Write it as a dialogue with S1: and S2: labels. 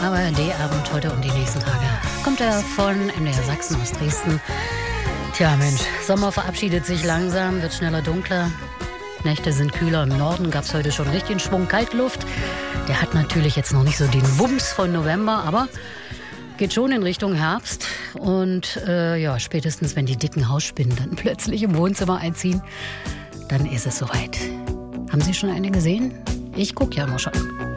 S1: ARD-Abend heute und die nächsten Tage. Kommt er von MDR Sachsen aus Dresden. Tja, Mensch, Sommer verabschiedet sich langsam, wird schneller dunkler. Nächte sind kühler. Im Norden gab es heute schon richtig einen Schwung Kaltluft. Der hat natürlich jetzt noch nicht so den Wumms von November, aber geht schon in Richtung Herbst. Und ja, spätestens, wenn die dicken Hausspinnen dann plötzlich im Wohnzimmer einziehen, dann ist es soweit. Haben Sie schon eine gesehen? Ich gucke ja immer schon.